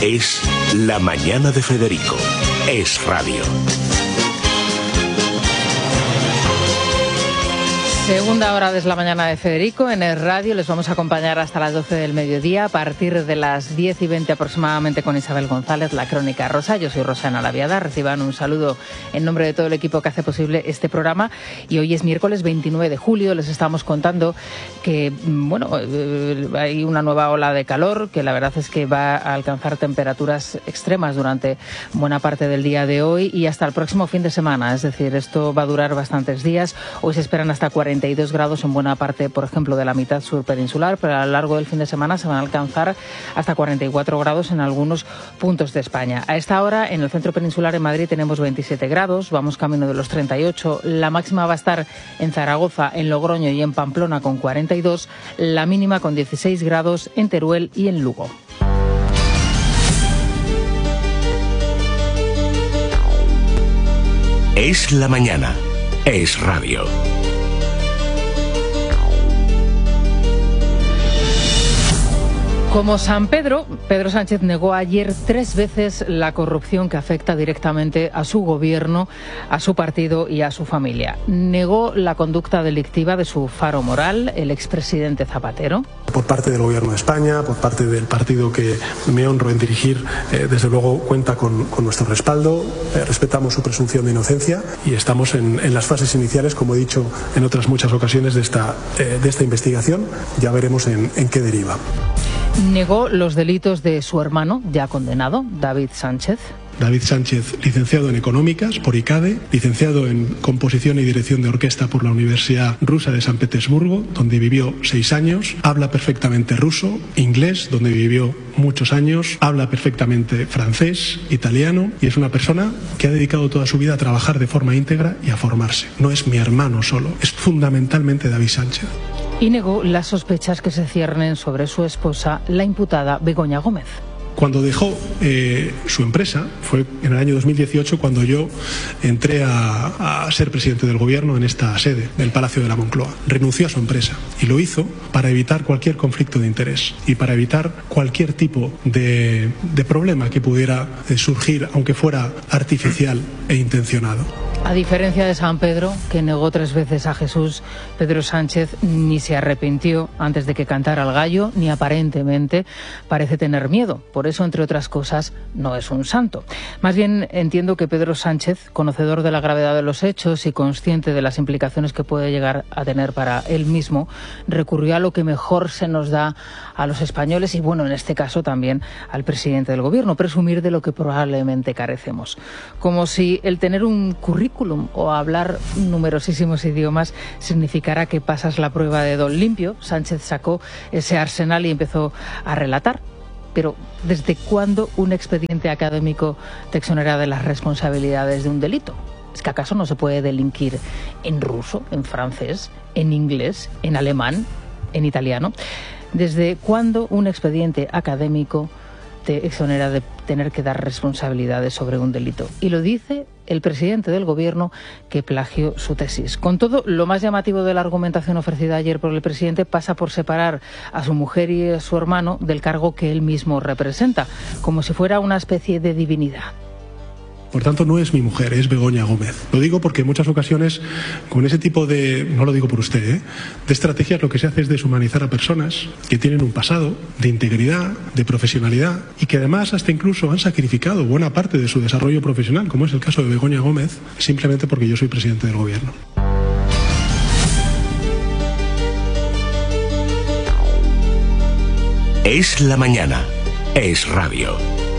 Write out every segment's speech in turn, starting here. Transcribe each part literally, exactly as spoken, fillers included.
Es La Mañana de Federico. Es radio. Segunda hora de La Mañana de Federico en el radio. Les vamos a acompañar hasta las doce del mediodía, a partir de las diez y veinte aproximadamente, con Isabel González, la Crónica Rosa. Yo soy Rosana Laviada. Reciban un saludo en nombre de todo el equipo que hace posible este programa. Y hoy es miércoles veintinueve de julio. Les estamos contando que, bueno, hay una nueva ola de calor que la verdad es que va a alcanzar temperaturas extremas durante buena parte del día de hoy y hasta el próximo fin de semana. Es decir, esto va a durar bastantes días. Hoy se esperan hasta cuarenta y dos grados en buena parte, por ejemplo, de la mitad sur peninsular, pero a lo largo del fin de semana se van a alcanzar hasta cuarenta y cuatro grados en algunos puntos de España. A esta hora, en el centro peninsular, en Madrid, tenemos veintisiete grados, vamos camino de los treinta y ocho. La máxima va a estar en Zaragoza, en Logroño y en Pamplona con cuarenta y dos, la mínima con dieciséis grados en Teruel y en Lugo. Es la mañana. Es radio. Como San Pedro, Pedro Sánchez negó ayer tres veces la corrupción que afecta directamente a su gobierno, a su partido y a su familia. Negó la conducta delictiva de su faro moral, el expresidente Zapatero. Por parte del Gobierno de España, por parte del partido que me honro en dirigir, eh, desde luego cuenta con, con nuestro respaldo, eh, respetamos su presunción de inocencia y estamos en, en las fases iniciales, como he dicho en otras muchas ocasiones, de esta, eh, de esta investigación. Ya veremos en, en qué deriva. Negó los delitos de su hermano, ya condenado, David Sánchez. David Sánchez, licenciado en Económicas por I C A D E, licenciado en Composición y Dirección de Orquesta por la Universidad Rusa de San Petersburgo, donde vivió seis años, habla perfectamente ruso, inglés, donde vivió muchos años, habla perfectamente francés, italiano, y es una persona que ha dedicado toda su vida a trabajar de forma íntegra y a formarse. No es mi hermano solo, es fundamentalmente David Sánchez. Y negó las sospechas que se ciernen sobre su esposa, la imputada Begoña Gómez. Cuando dejó eh, su empresa, fue en el año dos mil dieciocho cuando yo entré a, a ser presidente del gobierno en esta sede del Palacio de la Moncloa. Renunció a su empresa y lo hizo para evitar cualquier conflicto de interés y para evitar cualquier tipo de, de problema que pudiera eh, surgir, aunque fuera artificial e intencionado. A diferencia de San Pedro, que negó tres veces a Jesús, Pedro Sánchez ni se arrepintió antes de que cantara el gallo, ni aparentemente parece tener miedo. Por eso, entre otras cosas, no es un santo. Más bien entiendo que Pedro Sánchez, conocedor de la gravedad de los hechos y consciente de las implicaciones que puede llegar a tener para él mismo, recurrió a lo que mejor se nos da a los españoles y, bueno, en este caso también al presidente del gobierno, presumir de lo que probablemente carecemos. Como si el tener un currículum o hablar numerosísimos idiomas significara que pasas la prueba de don limpio. Sánchez sacó ese arsenal y empezó a relatar. Pero, ¿desde cuándo un expediente académico te exonera de las responsabilidades de un delito? ¿Es que acaso no se puede delinquir en ruso, en francés, en inglés, en alemán, en italiano? ¿Desde cuándo un expediente académico te exonera de tener que dar responsabilidades sobre un delito? Y lo dice el presidente del gobierno, que plagió su tesis. Con todo, lo más llamativo de la argumentación ofrecida ayer por el presidente pasa por separar a su mujer y a su hermano del cargo que él mismo representa, como si fuera una especie de divinidad. Por tanto, no es mi mujer, es Begoña Gómez. Lo digo porque en muchas ocasiones, con ese tipo de, no lo digo por usted, ¿eh? de estrategias, lo que se hace es deshumanizar a personas que tienen un pasado de integridad, de profesionalidad y que además hasta incluso han sacrificado buena parte de su desarrollo profesional, como es el caso de Begoña Gómez, simplemente porque yo soy presidente del gobierno. Es la mañana. Es radio.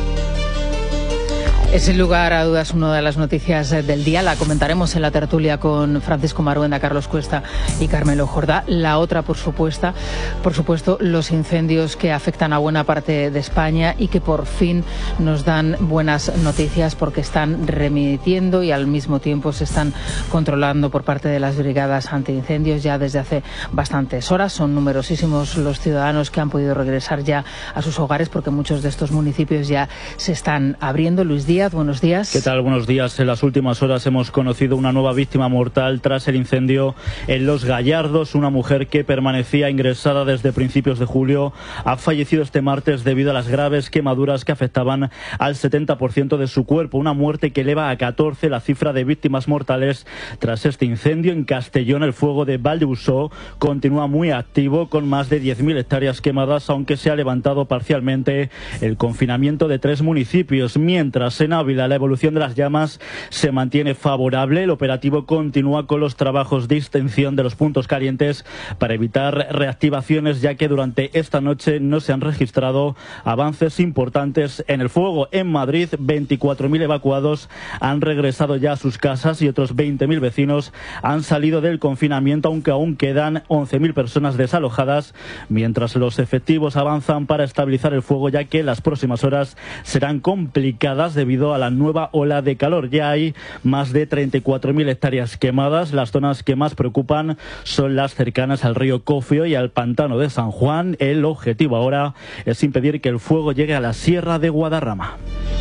Es sin lugar a dudas una de las noticias del día. La comentaremos en la tertulia con Francisco Maruenda, Carlos Cuesta y Carmelo Jordá. La otra, por supuesto, por supuesto, los incendios que afectan a buena parte de España y que por fin nos dan buenas noticias porque están remitiendo y al mismo tiempo se están controlando por parte de las brigadas antiincendios ya desde hace bastantes horas. Son numerosísimos los ciudadanos que han podido regresar ya a sus hogares porque muchos de estos municipios ya se están abriendo. Luis Díaz, Díaz, buenos días. ¿Qué tal? Buenos días. En las últimas horas hemos conocido una nueva víctima mortal tras el incendio en Los Gallardos. Una mujer que permanecía ingresada desde principios de julio ha fallecido este martes debido a las graves quemaduras que afectaban al setenta por ciento de su cuerpo. Una muerte que eleva a catorce la cifra de víctimas mortales tras este incendio. En Castellón, el fuego de Valdeusó continúa muy activo con más de diez mil hectáreas quemadas, aunque se ha levantado parcialmente el confinamiento de tres municipios. Mientras en Ávila la evolución de las llamas se mantiene favorable, el operativo continúa con los trabajos de extinción de los puntos calientes para evitar reactivaciones, ya que durante esta noche no se han registrado avances importantes en el fuego. En Madrid, veinticuatro mil evacuados han regresado ya a sus casas y otros veinte mil vecinos han salido del confinamiento, aunque aún quedan once mil personas desalojadas, mientras los efectivos avanzan para estabilizar el fuego, ya que las próximas horas serán complicadas debido a la nueva ola de calor. Ya hay más de treinta y cuatro mil hectáreas quemadas. Las zonas que más preocupan son las cercanas al río Cofio y al pantano de San Juan. El objetivo ahora es impedir que el fuego llegue a la Sierra de Guadarrama.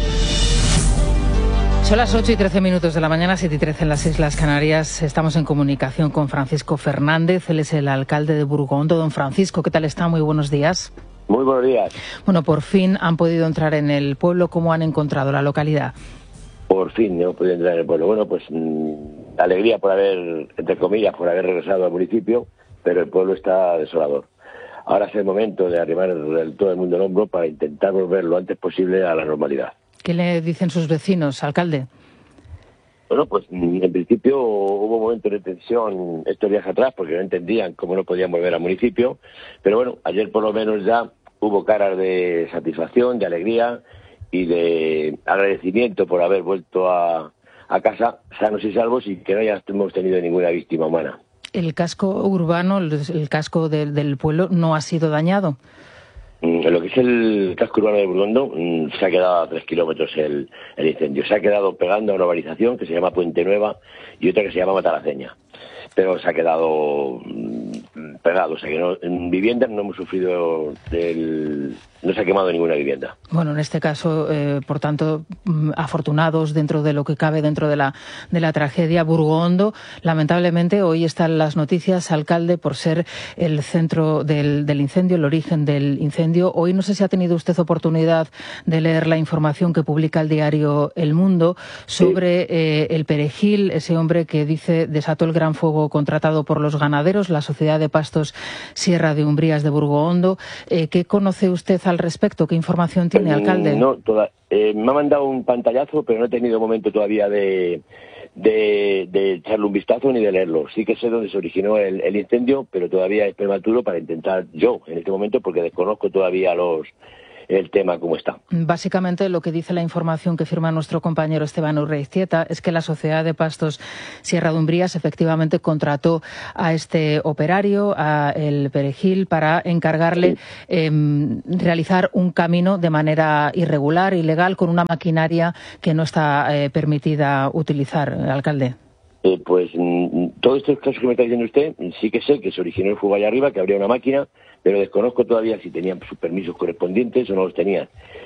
Son las ocho y trece minutos de la mañana, siete y trece en las Islas Canarias. Estamos en comunicación con Francisco Fernández. Él es el alcalde de Burgondo. Don Francisco, ¿qué tal está? Muy buenos días. Muy buenos días. Bueno, por fin han podido entrar en el pueblo. ¿Cómo han encontrado la localidad? Por fin hemos podido entrar en el pueblo. Bueno, pues mmm, alegría por haber, entre comillas, por haber regresado al municipio, pero el pueblo está desolador. Ahora es el momento de arrimar el, todo el mundo el hombro para intentar volver lo antes posible a la normalidad. ¿Qué le dicen sus vecinos, alcalde? Bueno, pues en principio hubo momentos de tensión estos días atrás porque no entendían cómo no podían volver al municipio, pero bueno, ayer por lo menos ya hubo caras de satisfacción, de alegría y de agradecimiento por haber vuelto a, a casa sanos y salvos y que no hayamos tenido ninguna víctima humana. ¿El casco urbano, el casco del, del pueblo, no ha sido dañado? En lo que es el casco urbano de Burgondo se ha quedado a tres kilómetros el, el incendio. Se ha quedado pegando a una urbanización que se llama Puente Nueva y otra que se llama Matalaceña. Pero se ha quedado pegado, o sea que no, en viviendas no hemos sufrido, del, no se ha quemado ninguna vivienda. Bueno, en este caso, eh, por tanto, afortunados dentro de lo que cabe, dentro de la, de la tragedia. Burgondo, lamentablemente, hoy están las noticias, alcalde, por ser el centro del, del incendio, el origen del incendio. Hoy no sé si ha tenido usted oportunidad de leer la información que publica el diario El Mundo sobre sí. eh, el Perejil, ese hombre que dice desató el gran fuego contratado por los ganaderos, la Sociedad de Pastos Sierra de Umbrías de Burgondo. Eh, ¿Qué conoce usted al respecto? ¿Qué información tiene, alcalde? No, toda, eh, me ha mandado un pantallazo, pero no he tenido momento todavía de, de, de echarle un vistazo ni de leerlo. Sí que sé dónde se originó el, el incendio, pero todavía es prematuro para intentar yo, en este momento, porque desconozco todavía los el tema como está. Básicamente lo que dice la información que firma nuestro compañero Esteban Urreiztieta es que la Sociedad de Pastos Sierra de Umbrías efectivamente contrató a este operario, a el Perejil, para encargarle sí. eh, realizar un camino de manera irregular, ilegal, con una maquinaria que no está eh, permitida utilizar, alcalde. Eh, pues mm, todos estos casos que me está diciendo usted, sí que sé que se originó el fuego allá arriba, que habría una máquina, pero desconozco todavía si tenían sus permisos correspondientes o no los tenían.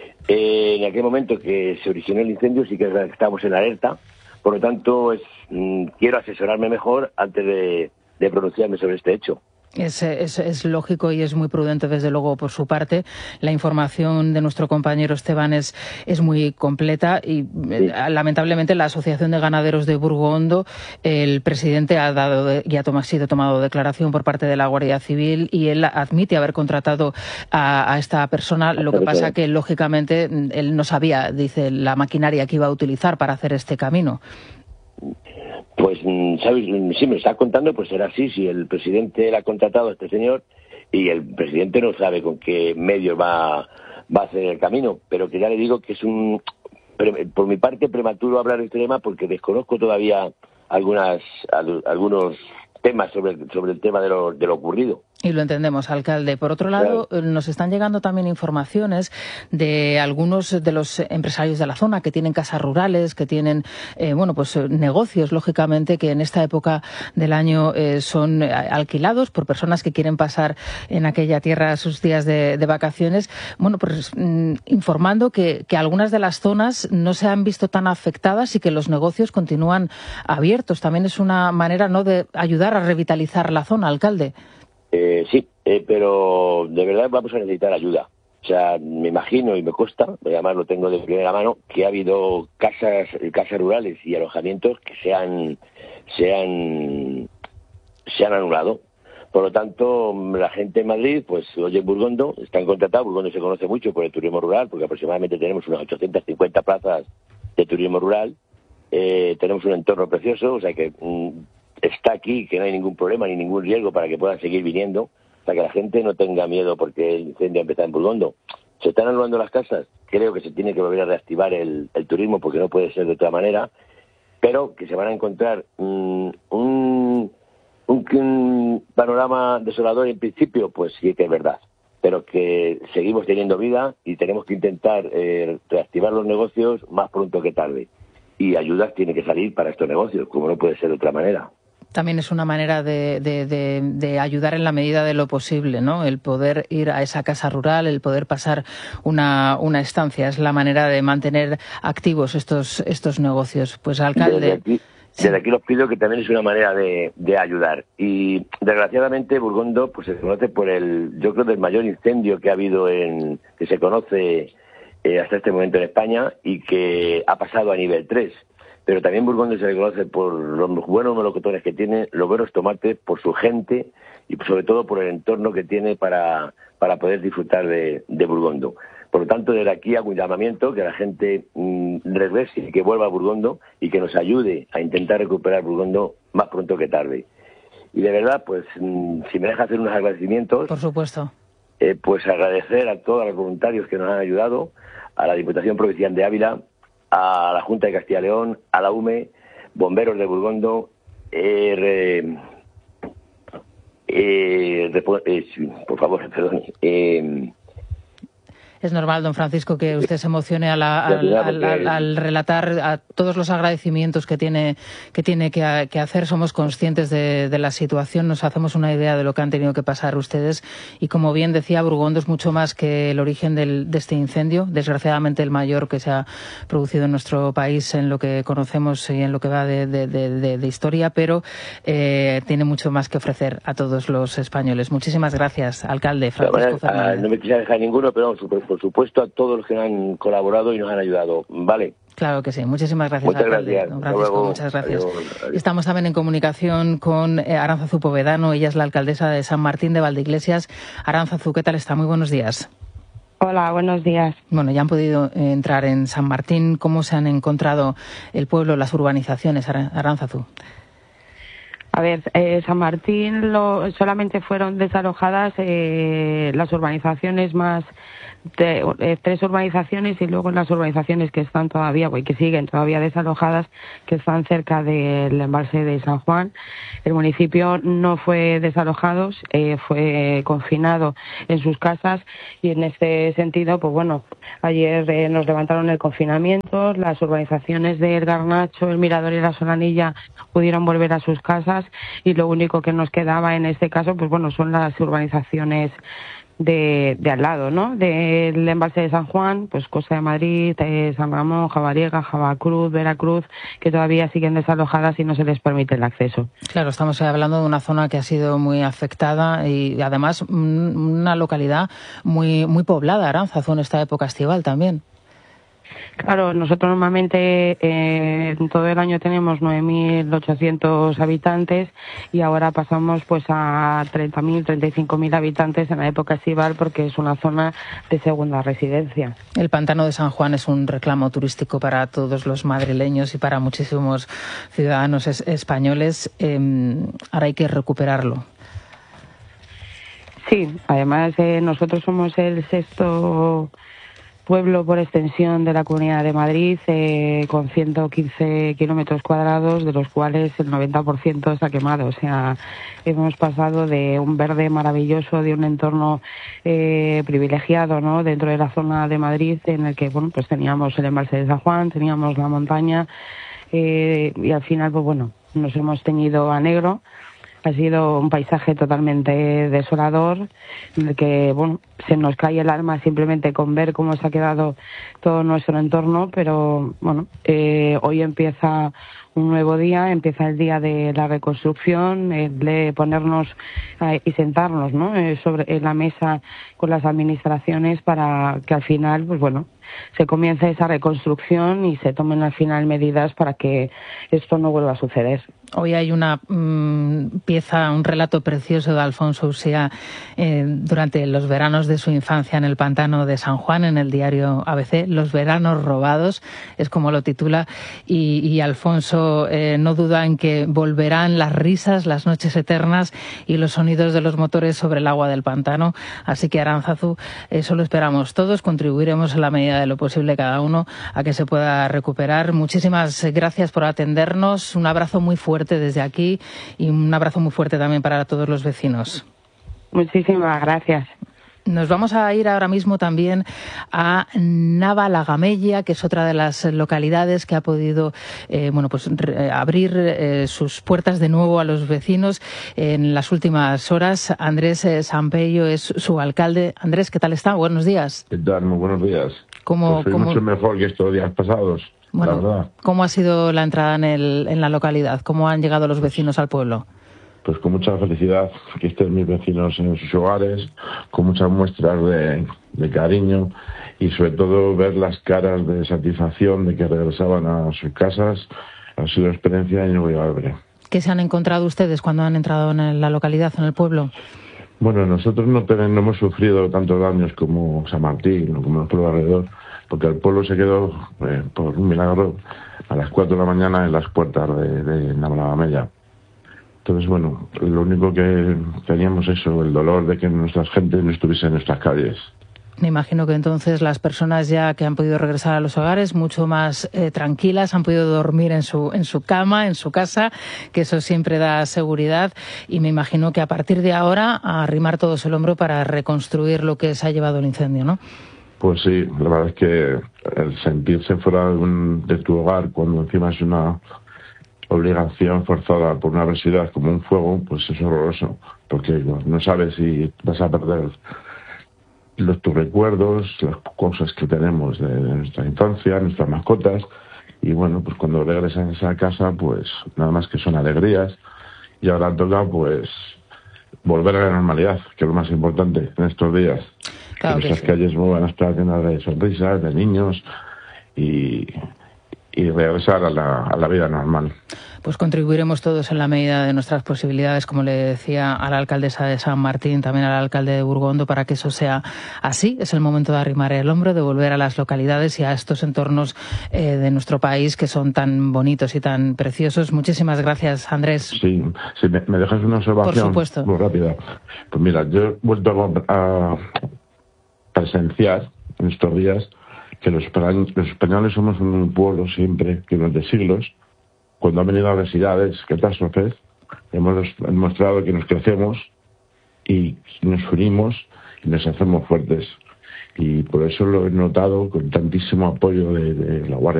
Eh, en aquel momento que se originó el incendio sí que estábamos en alerta, por lo tanto es, mm, quiero asesorarme mejor antes de, de pronunciarme sobre este hecho. Es, es, es lógico y es muy prudente, desde luego, por su parte. La información de nuestro compañero Esteban es, es muy completa y, sí. lamentablemente, la Asociación de Ganaderos de Burgondo, el presidente ha dado de, ya ha sido tomado declaración por parte de la Guardia Civil y él admite haber contratado a, a esta persona. Lo que pasa que, lógicamente, él no sabía, dice, la maquinaria que iba a utilizar para hacer este camino. Pues, ¿sabes? Si me está contando, pues será así. Si el presidente le ha contratado a este señor y el presidente no sabe con qué medios va, va a hacer el camino, pero que ya le digo que es un, por mi parte, prematuro hablar de este tema porque desconozco todavía algunas, algunos temas sobre, sobre el tema de lo, de lo ocurrido. Y lo entendemos, alcalde. Por otro lado, claro, nos están llegando también informaciones de algunos de los empresarios de la zona que tienen casas rurales, que tienen, eh, bueno, pues negocios, lógicamente, que en esta época del año eh, son alquilados por personas que quieren pasar en aquella tierra sus días de, de vacaciones. Bueno, pues mm, informando que, que algunas de las zonas no se han visto tan afectadas y que los negocios continúan abiertos. También es una manera, ¿no?, de ayudar a revitalizar la zona, alcalde. Eh, sí, eh, pero de verdad vamos a necesitar ayuda. O sea, me imagino y me consta, además lo tengo de primera mano, que ha habido casas casas rurales y alojamientos que se han, se han, se han anulado. Por lo tanto, la gente en Madrid, pues oye, en Burgondo, están contratados. Burgondo se conoce mucho por el turismo rural, porque aproximadamente tenemos unas ochocientas cincuenta plazas de turismo rural. Eh, tenemos un entorno precioso, o sea que mm, está aquí, que no hay ningún problema ni ningún riesgo para que puedan seguir viniendo, para que la gente no tenga miedo porque el incendio ha empezado en Burgondo. Se están anulando las casas, creo que se tiene que volver a reactivar el, el turismo porque no puede ser de otra manera, pero que se van a encontrar mm, un, un, un panorama desolador en principio, pues sí que es verdad, pero que seguimos teniendo vida y tenemos que intentar eh, reactivar los negocios más pronto que tarde. Y ayudas tiene que salir para estos negocios, como no puede ser de otra manera. También es una manera de, de, de, de ayudar en la medida de lo posible, ¿no? El poder ir a esa casa rural, el poder pasar una, una estancia, es la manera de mantener activos estos, estos negocios. Pues, alcalde... Desde aquí, desde aquí los pido que también es una manera de, de ayudar. Y, desgraciadamente, Burgondo pues se conoce por el, yo creo, del mayor incendio que ha habido, en que se conoce eh, hasta este momento en España y que ha pasado a nivel tres. Pero también Burgondo se le conoce por los buenos melocotones que tiene, los buenos tomates, por su gente y sobre todo por el entorno que tiene para, para poder disfrutar de, de Burgondo. Por lo tanto, desde aquí hago un llamamiento que la gente mmm, regrese y que vuelva a Burgondo y que nos ayude a intentar recuperar Burgondo más pronto que tarde. Y de verdad, pues mmm, si me deja hacer unos agradecimientos... Por supuesto. Eh, pues agradecer a todos los voluntarios que nos han ayudado, a la Diputación Provincial de Ávila, a la Junta de Castilla y León, a la U M E, Bomberos de Burgondo, eh, re, eh, repo, eh, por favor, perdón. Eh, Es normal, don Francisco, que usted se emocione al, al, al, al, al relatar a todos los agradecimientos que tiene que tiene que, que hacer. Somos conscientes de, de la situación, nos hacemos una idea de lo que han tenido que pasar ustedes y, como bien decía, Burgondo es mucho más que el origen del, de este incendio, desgraciadamente el mayor que se ha producido en nuestro país en lo que conocemos y en lo que va de, de, de, de historia, pero eh, tiene mucho más que ofrecer a todos los españoles. Muchísimas gracias, alcalde Francisco Fernández. No me quisiera dejar ninguno, pero por supuesto a todos los que han colaborado y nos han ayudado. ¿Vale? Claro que sí. Muchísimas gracias, muchas alcalde. Gracias. Don Francisco, luego. muchas gracias. Adiós. Adiós. Estamos también en comunicación con eh, Aránzazu Povedano. Ella es la alcaldesa de San Martín de Valdeiglesias. Aránzazu, ¿qué tal está? Muy buenos días. Hola, buenos días. Bueno, ya han podido eh, entrar en San Martín. ¿Cómo se han encontrado el pueblo, las urbanizaciones, Aránzazu? A ver, eh, San Martín lo, solamente fueron desalojadas eh, las urbanizaciones más, de, eh, tres urbanizaciones y luego las urbanizaciones que están todavía, y que siguen todavía desalojadas, que están cerca del embalse de San Juan. El municipio no fue desalojado, eh, fue confinado en sus casas y en este sentido, pues bueno, ayer eh, nos levantaron el confinamiento, las urbanizaciones del Garnacho, el Mirador y la Solanilla pudieron volver a sus casas y lo único que nos quedaba en este caso, pues bueno, son las urbanizaciones de, de al lado, ¿no? Del embalse de San Juan, pues Costa de Madrid, eh, San Ramón, Javariega, Javacruz, Veracruz, que todavía siguen desalojadas y no se les permite el acceso. Claro, estamos hablando de una zona que ha sido muy afectada y además una localidad muy, muy poblada, Aránzazu, en esta época estival también. Claro, nosotros normalmente eh, en todo el año tenemos nueve mil ochocientos habitantes y ahora pasamos pues a treinta mil, treinta y cinco mil habitantes en la época estival porque es una zona de segunda residencia. El pantano de San Juan es un reclamo turístico para todos los madrileños y para muchísimos ciudadanos es, españoles. Eh, ahora hay que recuperarlo. Sí, además eh, nosotros somos el sexto pueblo por extensión de la Comunidad de Madrid, eh, con ciento quince kilómetros cuadrados, de los cuales el noventa por ciento está quemado. O sea, hemos pasado de un verde maravilloso, de un entorno eh, privilegiado, ¿no?, dentro de la zona de Madrid, en el que, bueno, pues teníamos el embalse de San Juan, teníamos la montaña, eh, y al final, pues bueno, nos hemos teñido a negro. Ha sido un paisaje totalmente desolador, en el que, bueno, se nos cae el alma simplemente con ver cómo se ha quedado todo nuestro entorno, pero, bueno, eh, hoy empieza un nuevo día, empieza el día de la reconstrucción, eh, de ponernos eh, y sentarnos, ¿no?, eh, sobre en la mesa con las administraciones para que al final, pues bueno, se comience esa reconstrucción y se tomen al final medidas para que esto no vuelva a suceder. Hoy hay una mmm, pieza, un relato precioso de Alfonso Usía eh, durante los veranos de su infancia en el pantano de San Juan, en el diario A B C. Los veranos robados, es como lo titula, y, y Alfonso eh, no duda en que volverán las risas, las noches eternas y los sonidos de los motores sobre el agua del pantano. Así que, Aránzazu, eso lo esperamos todos, contribuiremos en la medida de lo posible cada uno a que se pueda recuperar. Muchísimas gracias por atendernos, un abrazo muy fuerte desde aquí y un abrazo muy fuerte también para todos los vecinos. Muchísimas gracias. Nos vamos a ir ahora mismo también a Navalagamella, que es otra de las localidades que ha podido eh, bueno, pues re, abrir eh, sus puertas de nuevo a los vecinos en las últimas horas. Andrés eh, Sampello es su alcalde. Andrés, ¿qué tal está? Buenos días. ¿Qué tal? Muy buenos días. ¿Cómo, pues soy cómo... mucho mejor que estos días pasados, bueno, la verdad. ¿Cómo ha sido la entrada en, el, en la localidad? ¿Cómo han llegado los vecinos al pueblo? Pues con mucha felicidad que estén mis vecinos en sus hogares, con muchas muestras de, de cariño y sobre todo ver las caras de satisfacción de que regresaban a sus casas. Ha sido una experiencia inolvidable. ¿Qué se han encontrado ustedes cuando han entrado en la localidad, en el pueblo? Bueno, nosotros no, tenemos, no hemos sufrido tantos daños como San Martín o como el pueblo alrededor, porque el pueblo se quedó, eh, por un milagro, a las cuatro de la mañana en las puertas de, de Navalagamella. Entonces, bueno, lo único que teníamos es eso, el dolor de que nuestra gente no estuviese en nuestras calles. Me imagino que entonces las personas ya que han podido regresar a los hogares mucho más eh, tranquilas, han podido dormir en su en su cama, en su casa, que eso siempre da seguridad, y me imagino que a partir de ahora a arrimar todos el hombro para reconstruir lo que se ha llevado el incendio, ¿no? Pues sí, la verdad es que el sentirse fuera de, un, de tu hogar cuando encima es una obligación forzada por una adversidad como un fuego, pues es horroroso, porque no, no sabes si vas a perder los tus recuerdos, las cosas que tenemos de, de nuestra infancia, nuestras mascotas, y bueno, pues cuando regresas a esa casa, pues nada más que son alegrías, y ahora toca pues volver a la normalidad, que es lo más importante en estos días. Claro que nuestras sí. calles vuelvan a estar llenas de sonrisas, de niños, y, y regresar a la, a la vida normal. Pues contribuiremos todos en la medida de nuestras posibilidades, como le decía a la alcaldesa de San Martín, también al alcalde de Burgondo, para que eso sea así. Es el momento de arrimar el hombro, de volver a las localidades y a estos entornos eh, de nuestro país que son tan bonitos y tan preciosos. Muchísimas gracias, Andrés. Sí, si me, me dejas una observación. Por supuesto. Muy rápida. Pues mira, yo he vuelto a, a presenciar en estos días que los españoles, los españoles somos un pueblo siempre, que durante siglos, cuando han venido adversidades, catástrofes, hemos demostrado que nos crecemos y nos unimos y nos hacemos fuertes. Y por eso lo he notado con tantísimo apoyo de, de la Guardia